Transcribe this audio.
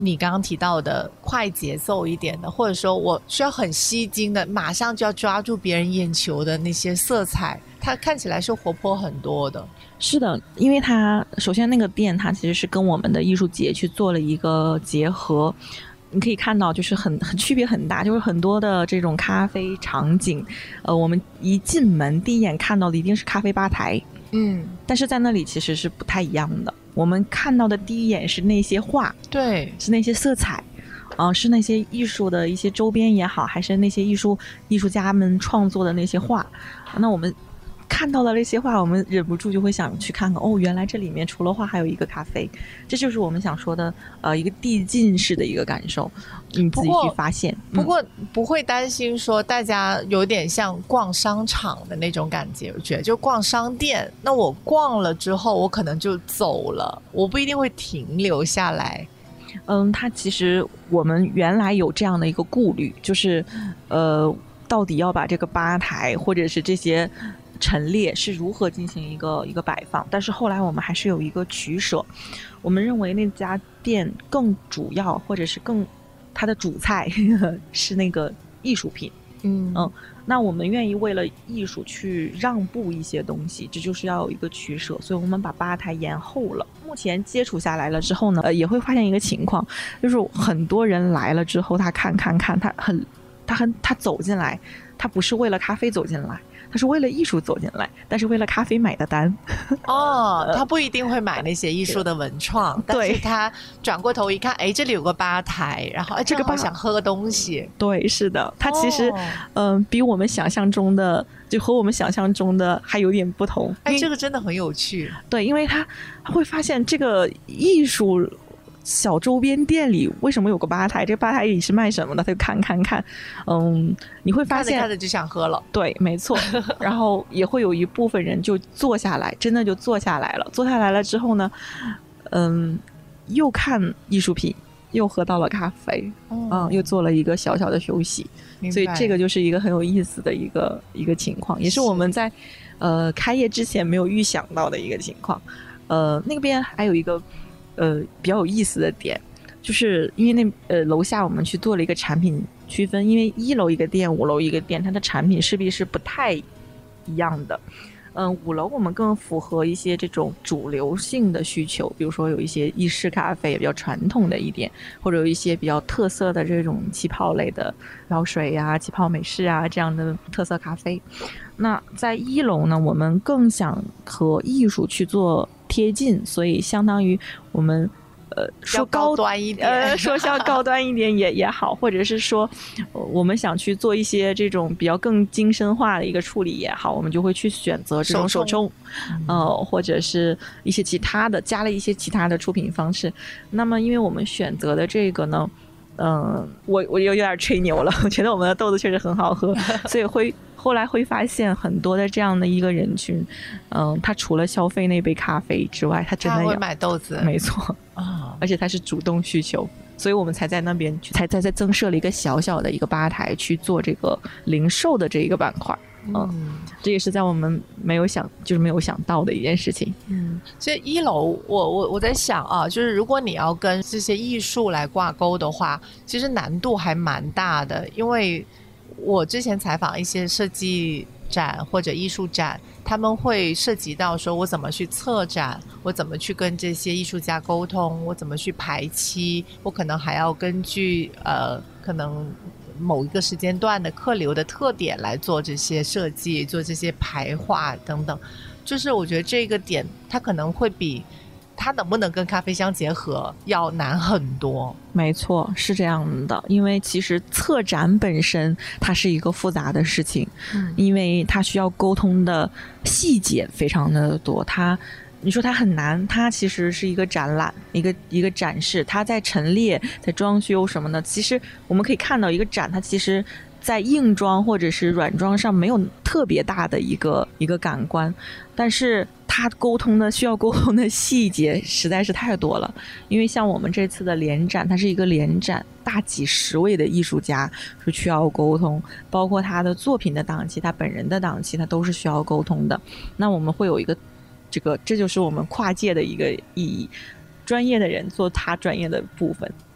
你刚刚提到的快节奏一点的，或者说我需要很吸睛的，马上就要抓住别人眼球的那些色彩，它看起来是活泼很多的。 是的，因为它首先那个店它其实是跟我们的艺术节去做了一个结合，你可以看到就是很区别很大，就是很多的这种咖啡场景，我们一进门第一眼看到的一定是咖啡吧台，但是在那里其实是不太一样的。我们看到的第一眼是那些画， 对， 是那些色彩，是那些艺术的一些周边也好，还是那些艺术家们创作的那些画。那我们看到了那些画，我们忍不住就会想去看看，原来这里面除了画还有一个咖啡，这就是我们想说的一个递进式的一个感受，你自己去发现。 不过不会担心说大家有点像逛商场的那种感觉，我觉得就逛商店，那我逛了之后我可能就走了，我不一定会停留下来。 它其实我们原来有这样的一个顾虑，就是到底要把这个吧台或者是这些陈列是如何进行一个摆放，但是后来我们还是有一个取舍，我们认为那家店更主要或者是更它的主菜是那个艺术品，那我们愿意为了艺术去让步一些东西，这就是要有一个取舍，所以我们把吧台延后了。目前接触下来了之后呢，也会发现一个情况，就是很多人来了之后，他看他走进来，他不是为了咖啡走进来，他是为了艺术走进来，但是为了咖啡买的单。 他不一定会买那些艺术的文创，但是他转过头一看，这里有个吧台，然后这个吧想喝个东西。 对，是的，他其实比我们想象中的，就和我们想象中的还有点不同。 这个真的很有趣。 对，因为他会发现这个艺术小周边店里为什么有个吧台，这个吧台里是卖什么的，他就看，你会发现看着就想喝了。 对，没错。然后也会有一部分人就坐下来，真的就坐下来了。坐下来了之后呢，又看艺术品，又喝到了咖啡，又做了一个小小的休息。所以这个就是一个很有意思的一个情况，也是我们在开业之前没有预想到的一个情况。那边还有一个比较有意思的点，就是因为楼下我们去做了一个产品区分，因为1楼一个店，5楼一个店，它的产品势必是不太一样的。5楼我们更符合一些这种主流性的需求，比如说有一些意式咖啡比较传统的一点，或者有一些比较特色的这种气泡类的绕水啊、气泡美式啊这样的特色咖啡。那在1楼呢，我们更想和艺术去做贴近，所以相当于我们说高端一点， 说要高端一点也好，或者是说我们想去做一些这种比较更精深化的一个处理也好，我们就会去选择这种手冲，或者是一些其他的，加了一些其他的出品方式。那么因为我们选择的这个呢，我有点吹牛了，我觉得我们的豆子确实很好喝，所以后来会发现很多的这样的一个人群，他除了消费那杯咖啡之外，他真的会买豆子， 没错而且他是主动需求，所以我们才在那边才增设了一个小小的一个吧台去做这个零售的这一个板块。这也是在我们没有想到的一件事情。 所以1楼我在想啊，就是如果你要跟这些艺术来挂钩的话，其实难度还蛮大的，因为我之前采访一些设计展或者艺术展，他们会涉及到说我怎么去策展，我怎么去跟这些艺术家沟通，我怎么去排期，我可能还要根据可能某一个时间段的客流的特点来做这些设计，做这些排画等等。就是我觉得这个点它可能会比它能不能跟咖啡相结合要难很多。 没错，是这样的，因为其实策展本身它是一个复杂的事情，因为它需要沟通的细节非常的多。你说它很难，它其实是一个展览，一个展示，它在陈列、在装修什么的。其实我们可以看到，一个展它其实在硬装或者是软装上没有特别大的一个感官，但是它需要沟通的细节实在是太多了。因为像我们这次的联展，它是一个联展，大几十位的艺术家是需要沟通，包括他的作品的档期、他本人的档期，他都是需要沟通的。那我们会有一个这就是我们跨界的一个意义，专业的人做他专业的部分，